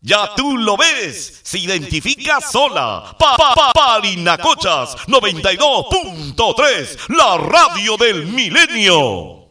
Ya tú lo ves, se identifica sola. Parinacochas 92.3, la radio del milenio.